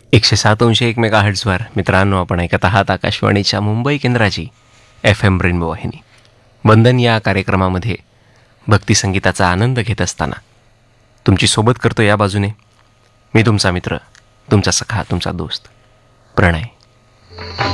107.1 मेगाहर्ट्झवर मित्रांनो आपण ऐकत आहात आकाशवाणीच्या मुंबई केंद्राची FM रेनबो वाहिनी. वंदन या कार्यक्रमामध्ये भक्तिसंगीताचा आनंद घेत असताना तुमची सोबत करतो या बाजूने मी तुमचा मित्र, तुमचा सखा, तुमचा दोस्त प्रणय.